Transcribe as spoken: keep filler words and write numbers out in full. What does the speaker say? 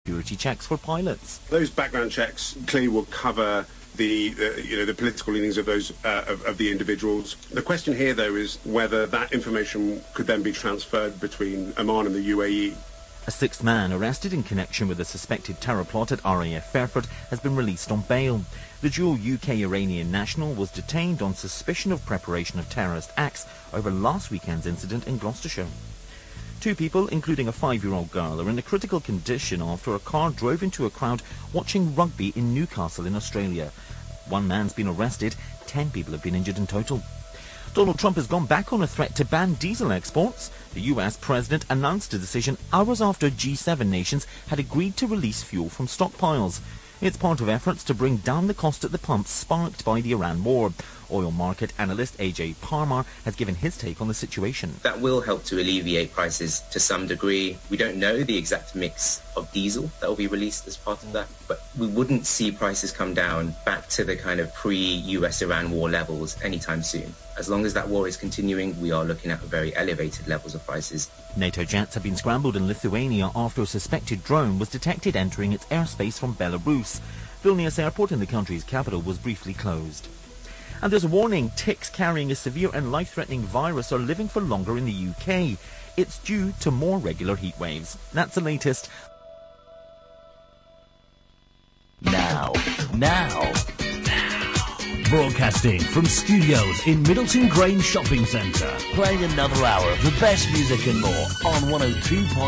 security checks for pilots. Those background checks clearly will cover the uh, you know the political leanings of those uh, of, of the individuals. The question here, though, is whether that information could then be transferred between Oman and the U A E. A sixth man arrested in connection with a suspected terror plot at R A F Fairford has been released on bail. The dual U K-Iranian national was detained on suspicion of preparation of terrorist acts over last weekend's incident in Gloucestershire. Two people, including a five-year-old girl, are in a critical condition after a car drove into a crowd watching rugby in Newcastle in Australia. One man's been arrested, ten people have been injured in total. Donald Trump has gone back on a threat to ban diesel exports. The U S president announced a decision hours after G seven nations had agreed to release fuel from stockpiles. It's part of efforts to bring down the cost at the pumps sparked by the Iran war. Oil market analyst A J Parmar has given his take on the situation. That will help to alleviate prices to some degree. We don't know the exact mix of diesel that will be released as part of that, but we wouldn't see prices come down back to the kind of pre-U S Iran war levels anytime soon. As long as that war is continuing, we are looking at very elevated levels of prices. NATO jets have been scrambled in Lithuania after a suspected drone was detected entering its airspace from Belarus. Vilnius airport in the country's capital was briefly closed. And there's a warning, ticks carrying a severe and life-threatening virus are living for longer in the U K. It's due to more regular heat waves. That's the latest. Now, now, now. Broadcasting from studios in Middleton Grange Shopping Centre. Playing another hour of the best music and more on one oh two point